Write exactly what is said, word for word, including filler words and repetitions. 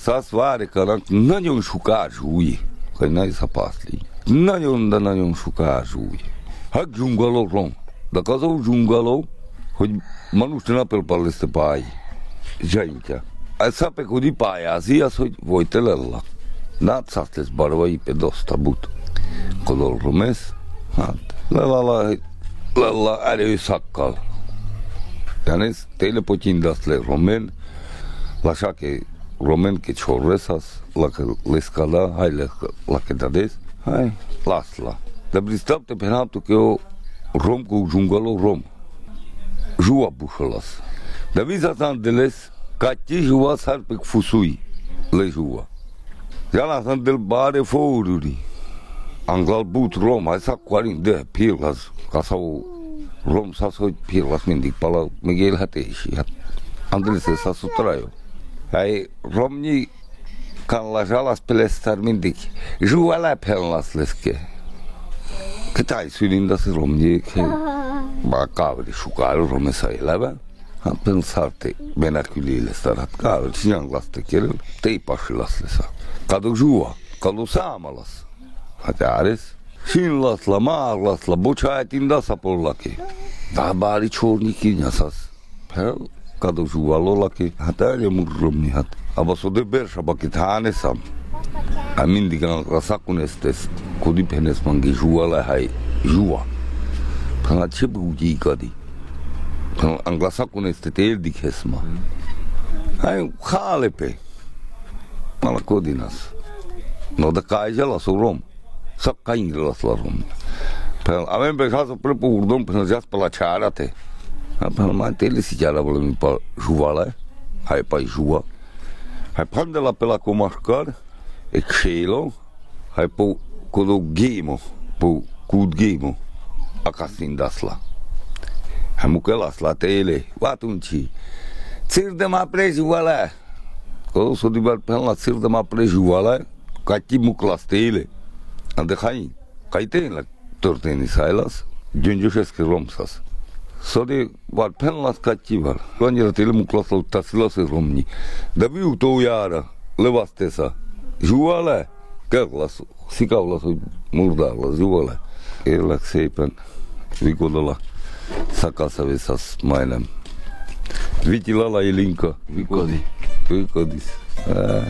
Sa svare că nagyon soká zsúly, hogy ne szapaszli. Nagyon, de nagyon soká zsúly. Hát dzsungaló rom. De kazó dzsungaló, hogy manustina pel paleste pai. Gente. Essa pe cudi pályázi, az, hogy volt elella. Nát szátles barvai pe dosta but. Kodol romes, hát lelala, lella erőszakkal. Janes, tele potindastle romen, lascia che romen che chorresas, la che l'escala, hai la che dades, hai, lasla. De bristapte pe naptu că eu rom cu jungalo rom. Jua bușălas. De viza tandeles, ca ti jua sar pe fusui, le jua. Ja la tandel bare foruri. Anglal but rom, hai sa quarin de pilas, ca sau rom sa so pilas mindig pala Miguel Hateshi. Andeles sa sutraio. Hai romni can la jalas pelestar mindig. Jua la pelnas leske. Cât ai sulinda se romni che ba cavri șucal romesa eleva. Am pensate benaculile starat cavri și anglas te kerel tei pașilas lesa. Cadu jua, cadu samalas. Hatares. Shin las la mar las la bocha tinda sa polaki. Da bari chorniki nyasas. Pel cadu jua lolaki hatare murromni hat. Abaso de berșa bakithane sam. Amindi că rasacun este cu dipenes mangi jua la hai jua. Până ce bugi cadi. Până anglasacun este tel dikesma. Hai khale pe. Mala codinas. No da caja la rom. Sa cain la rom. Până avem pe casa pe pe urdom până jas pe la cearate. Până mai tele si ceara volem pe juala. Hai pe jua. Hai prende la pe la comascar. E cielo, hai po codo gemo, po cud gemo, a casindasla. Hai mukelas la tele, atunci, țir de ma prejuala, codo so dibar pe la țir de ma prejuala, ca ti muclas tele, ande hai, kai te la torteni sailas, junjușesc romsas. So de var pe la ca ti var, la tele muclas la taslas romni, da viu to iara, levastesa. Juala, kerlas, sikavlas, murdarlas, juala. Kérlek szépen, Vigodola, szakaszaveszas majdnem. Viti lala ilinka, Vigodi, Vigodis.